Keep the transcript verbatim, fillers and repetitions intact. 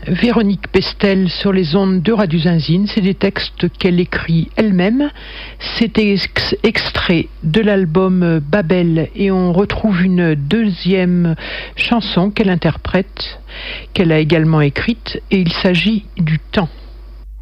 Véronique Pestel sur les ondes de Radio Zinzine, c'est des textes qu'elle écrit elle-même. C'est ex- extrait de l'album Babel et on retrouve une deuxième chanson qu'elle interprète, qu'elle a également écrite, et il s'agit du temps.